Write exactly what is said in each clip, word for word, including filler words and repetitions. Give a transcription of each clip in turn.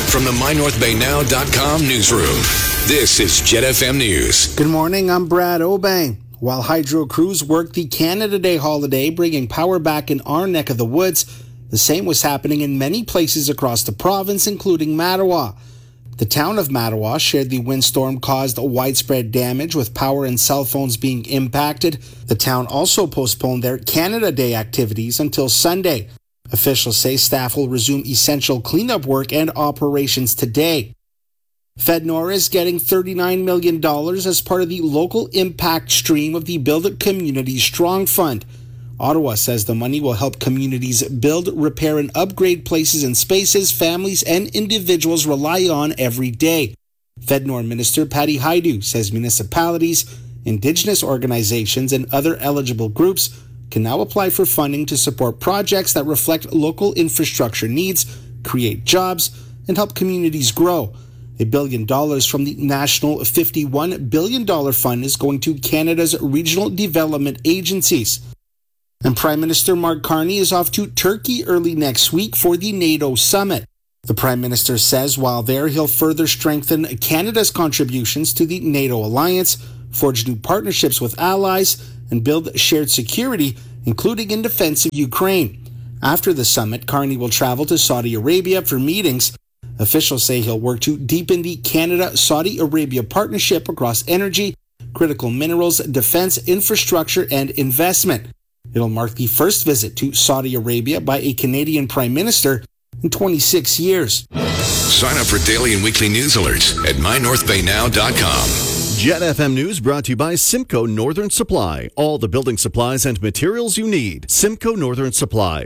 From the my north bay now dot com newsroom, this is Jet F M News. Good morning, I'm Brad Obang. While hydro crews worked the Canada Day holiday, bringing power back in our neck of the woods, the same was happening in many places across the province, including Mattawa. The town of Mattawa shared the windstorm caused widespread damage, with power and cell phones being impacted. The town also postponed their Canada Day activities until Sunday. Officials say staff will resume essential cleanup work and operations today. FedNor is getting thirty-nine million dollars as part of the local impact stream of the Build It Community Strong Fund. Ottawa says the money will help communities build, repair, and upgrade places and spaces families and individuals rely on every day. FedNor Minister Patty Hajdu says municipalities, Indigenous organizations, and other eligible groups can now apply for funding to support projects that reflect local infrastructure needs, create jobs, and help communities grow. A billion dollars from the national fifty-one billion dollars fund is going to Canada's regional development agencies. And Prime Minister Mark Carney is off to Turkey early next week for the NATO summit. The Prime Minister says while there, he'll further strengthen Canada's contributions to the NATO alliance, forge new partnerships with allies, and build shared security, including in defense of Ukraine. After the summit, Carney will travel to Saudi Arabia for meetings. Officials say he'll work to deepen the Canada-Saudi Arabia partnership across energy, critical minerals, defense, infrastructure, and investment. It'll mark the first visit to Saudi Arabia by a Canadian Prime Minister in twenty-six years. Sign up for daily and weekly news alerts at my north bay now dot com. Jet F M News brought to you by Simcoe Northern Supply. All the building supplies and materials you need. Simcoe Northern Supply.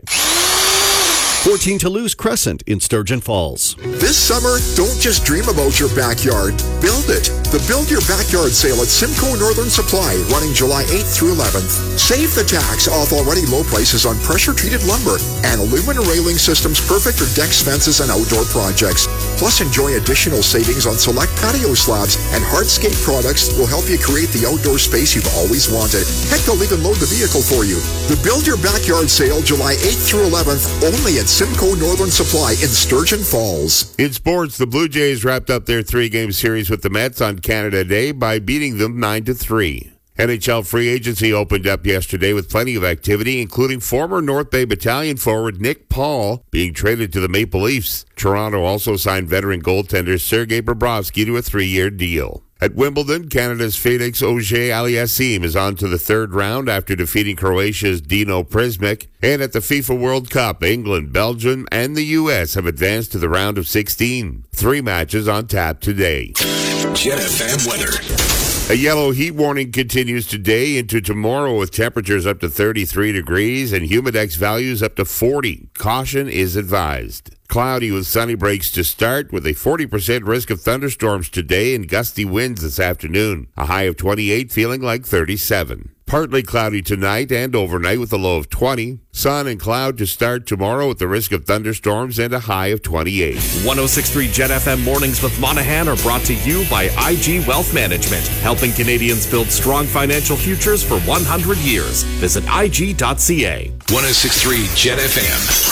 fourteen Toulouse Crescent in Sturgeon Falls. This summer, don't just dream about your backyard. Build it. The Build Your Backyard sale at Simcoe Northern Supply, running July eighth through eleventh. Save the tax off already low prices on pressure-treated lumber and aluminum railing systems perfect for decks, fences, and outdoor projects. Plus, enjoy additional savings on select patio slabs, and hardscape products will help you create the outdoor space you've always wanted. Heck, they'll even load the vehicle for you. The Build Your Backyard sale, July eighth through eleventh, only at Simcoe Northern Supply in Sturgeon Falls. In sports, the Blue Jays wrapped up their three-game series with the Mets on Canada Day by beating them nine to three. N H L free agency opened up yesterday with plenty of activity, including former North Bay Battalion forward Nick Paul being traded to the Maple Leafs. Toronto also signed veteran goaltender Sergei Bobrovsky to a three-year deal. At Wimbledon, Canada's Felix Auger-Aliassime is on to the third round after defeating Croatia's Dino Prismic. And at the FIFA World Cup, England, Belgium, and the U S have advanced to the round of sixteen. Three matches on tap today. Jet F M weather. A yellow heat warning continues today into tomorrow with temperatures up to thirty-three degrees and humidex values up to forty. Caution is advised. Cloudy with sunny breaks to start with a forty percent risk of thunderstorms today and gusty winds this afternoon. A high of twenty-eight, feeling like thirty-seven. Partly cloudy tonight and overnight with a low of twenty. Sun and cloud to start tomorrow with the risk of thunderstorms and a high of twenty-eight. one oh six point three Jet F M Mornings with Monahan are brought to you by I G Wealth Management, helping Canadians build strong financial futures for one hundred years. Visit I G dot C A. one oh six point three Jet F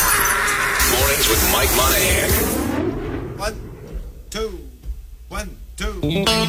M. Mornings with Mike Monahan. One, two, one, two.